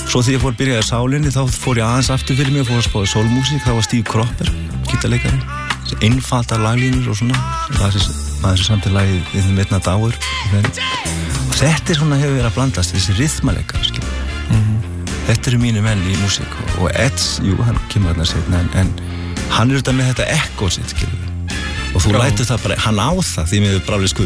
Svo þegar ég fór að byrja í sálinni þá fór ég aðeins aftur fyrir mig og fór að spá í sólmúsík. Það var Steve Cropper, gítarleikari, einfaldar laglínur og svona. Það er samt í lagið In the Midnight Hour. Og þetta er svona hefur verið að blandast, þessi rythmaleikar, Þetta eru mínu menn í músík og Edds, jú, hann kemur þarna seinna en hann er þetta með þetta echo sitt, og þú lætur það bara, hann á það því miður bráli